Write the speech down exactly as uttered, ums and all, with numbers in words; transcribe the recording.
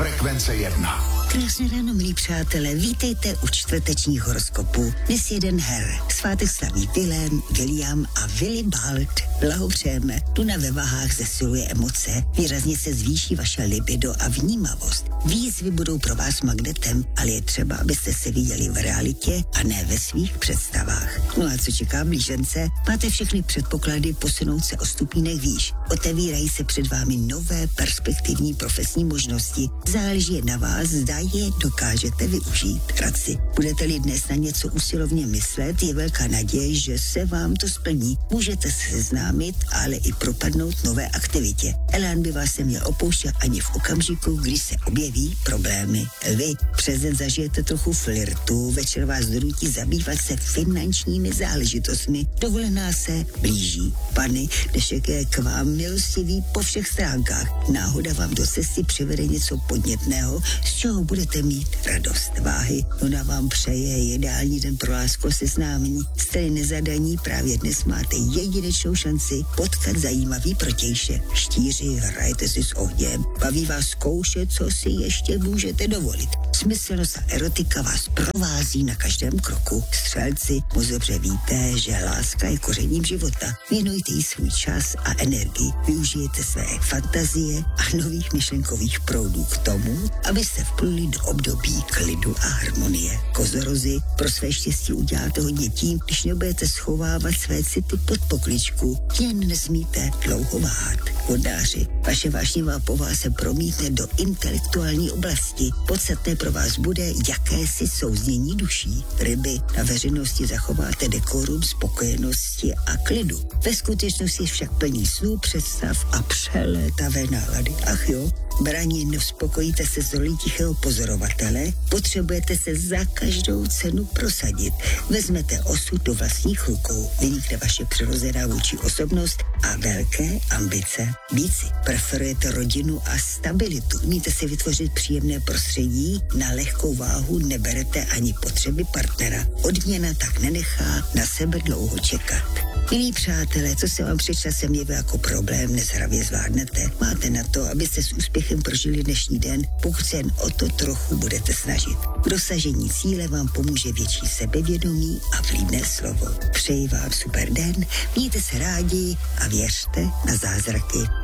Frekvence jedna. Krásné ráno, milí přátelé, vítejte u čtvrtečních horoskopů. Dnes jeden her. Svátek slaví Vilém, William a Willibald. Blahopřejeme. Luna ve vahách zesiluje emoce, výrazně se zvýší vaše libido a vnímavost. Výzvy budou pro vás magnetem, ale je třeba, abyste se viděli v realitě a ne ve svých představách. No a co čeká blížence? Máte všechny předpoklady posunout se o stupínek výš. Otevírají se před vámi nové perspektivní profesní možnosti. Záleží na vás, zda je dokážete využít. Radci, budete-li dnes na něco usilovně myslet, je velká naděje, že se vám to splní. Můžete se seznámit, ale i propadnout nové aktivitě. Elán by vás neměl opouštět ani v okamžiku, kdy se objeví problémy. Vy přes den zažijete trochu flirtu, večer vás donutí zabývat se finančními záležitostmi. Dovolená se blíží. Pany, dnešek je k vám milostivý po všech stránkách. Náhoda vám do cesty přivede něco podnětného, z čeho budete mít radost. Váhy, ona vám přeje ideální den pro lásku seznámení. Jste nezadaní, právě dnes máte jedinečnou šanci potkat zajímavý protějšek. Štíři, hrajete si s ohněm, baví vás zkoušet, co si ještě můžete dovolit. Smyslnost a erotika vás provází na každém kroku. Střelci, moc dobře víte, že láska je kořením života. Věnujte jí svůj čas a energii. Využijete své fantazie a nových myšlenkových proudů k tomu, abyste vpluli do období klidu a harmonie. Kozorozy, pro své štěstí uděláte hodně tím, když nebudete schovávat své city pod pokličku. Jen nesmíte dlouho váhat. Vodáři, vaše vášnivá povaha se promítne do intelektuální oblasti. Podstatné pro vás bude jakési souznění duší. Ryby, na veřejnosti zachováte dekorum spokojenosti a klidu. Ve skutečnosti však plní snů, představ a přelétavé nálady. Ach jo, braní, nevzpokojíte se z roli tichého pozorovatele, potřebujete se za každou cenu prosadit. Vezmete osud do vlastních rukou, vynikne vaše přirozená vůči osobnost a velké ambice. Víci, preferujete rodinu a stabilitu. Umíte si vytvořit příjemné prostředí, na lehkou váhu neberete ani potřeby partnera. Odměna tak nenechá na sebe dlouho čekat. Milí přátelé, co se vám před časem jeví jako problém, nezhravě zvládnete. Máte na to, abyste s úspěchem prožili dnešní den, pokud se jen o to trochu budete snažit. K dosažení cíle vám pomůže větší sebevědomí a vlídné slovo. Přeji vám super den, mějte se rádi a věřte na zázraky.